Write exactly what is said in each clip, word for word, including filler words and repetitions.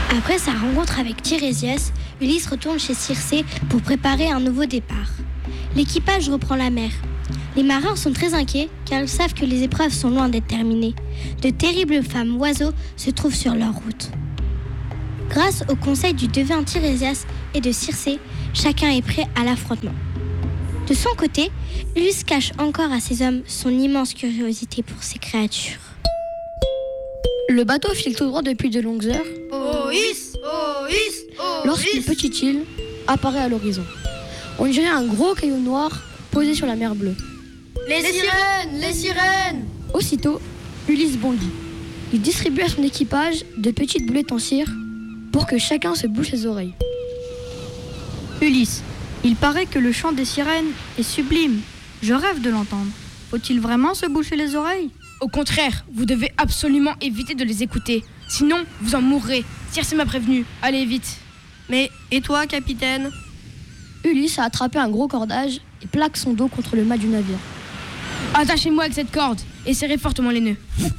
Après sa rencontre avec Tirésias, Ulysse retourne chez Circé pour préparer un nouveau départ. L'équipage reprend la mer. Les marins sont très inquiets car ils savent que les épreuves sont loin d'être terminées. De terribles femmes oiseaux se trouvent sur leur route. Grâce au conseil du devin Tirésias et de Circé, chacun est prêt à l'affrontement. De son côté, Ulysse cache encore à ses hommes son immense curiosité pour ces créatures. Le bateau file tout droit depuis de longues heures. Oïs, Oïs, Oïs. Lorsqu'une petite île apparaît à l'horizon. On dirait un gros caillou noir posé sur la mer bleue. Les, les sirènes, les sirènes. Aussitôt, Ulysse bondit. Il distribue à son équipage de petites boulettes en cire pour que chacun se bouche les oreilles. Ulysse, il paraît que le chant des sirènes est sublime. Je rêve de l'entendre. Faut-il vraiment se boucher les oreilles ? Au contraire, vous devez absolument éviter de les écouter. Sinon, vous en mourrez. Circé m'a prévenu. Allez, vite. Mais, et toi, capitaine ? Ulysse a attrapé un gros cordage et plaque son dos contre le mât du navire. Attachez-moi avec cette corde et serrez fortement les nœuds.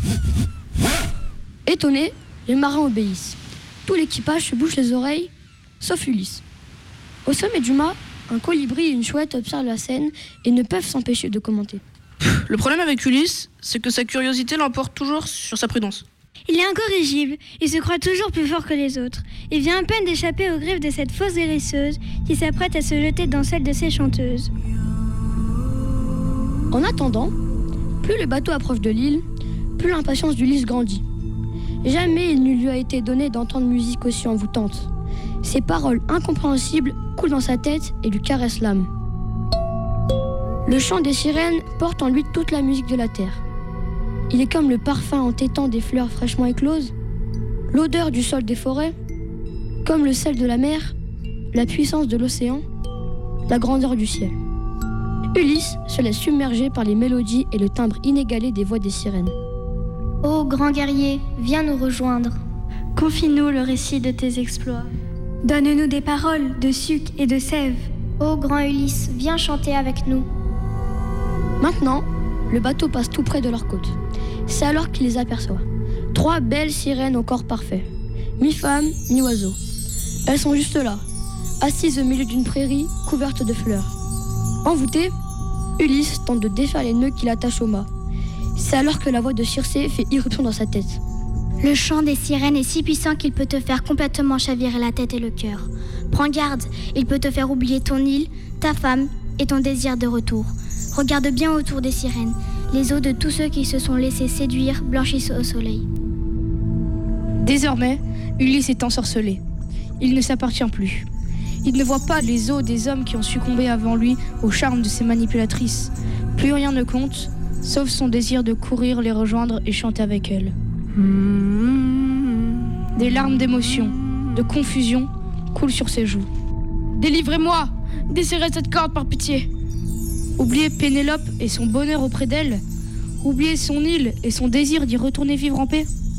Étonnés, les marins obéissent. Tout l'équipage se bouche les oreilles, sauf Ulysse. Au sommet du mât, un colibri et une chouette observent la scène et ne peuvent s'empêcher de commenter. Le problème avec Ulysse, c'est que sa curiosité l'emporte toujours sur sa prudence. Il est incorrigible, il se croit toujours plus fort que les autres. Il vient à peine d'échapper aux griffes de cette fausse hérisseuse qui s'apprête à se jeter dans celle de ses chanteuses. En attendant, plus le bateau approche de l'île, plus l'impatience d'Ulysse grandit. Jamais il ne lui a été donné d'entendre musique aussi envoûtante. Ses paroles incompréhensibles coulent dans sa tête et lui caressent l'âme. Le chant des sirènes porte en lui toute la musique de la terre. Il est comme le parfum entêtant des fleurs fraîchement écloses, l'odeur du sol des forêts, comme le sel de la mer, la puissance de l'océan, la grandeur du ciel. Ulysse se laisse submerger par les mélodies et le timbre inégalé des voix des sirènes. Ô grand guerrier, viens nous rejoindre. Confie-nous le récit de tes exploits. Donne-nous des paroles de sucre et de sève. Ô grand Ulysse, viens chanter avec nous. Maintenant, le bateau passe tout près de leur côte. C'est alors qu'il les aperçoit. Trois belles sirènes au corps parfait. Mi-femme, mi-oiseau. Elles sont juste là, assises au milieu d'une prairie couverte de fleurs. Envoûté, Ulysse tente de défaire les nœuds qui l'attachent au mât. C'est alors que la voix de Circé fait irruption dans sa tête. Le chant des sirènes est si puissant qu'il peut te faire complètement chavirer la tête et le cœur. Prends garde, il peut te faire oublier ton île, ta femme et ton désir de retour. Regarde bien autour des sirènes. Les os de tous ceux qui se sont laissés séduire blanchissent au soleil. Désormais, Ulysse est ensorcelé. Il ne s'appartient plus. Il ne voit pas les os des hommes qui ont succombé avant lui au charme de ces manipulatrices. Plus rien ne compte, sauf son désir de courir les rejoindre et chanter avec elles. Des larmes d'émotion, de confusion coulent sur ses joues. Délivrez-moi! Desserrez cette corde par pitié! Oublier Pénélope et son bonheur auprès d'elle? Oublier son île et son désir d'y retourner vivre en paix?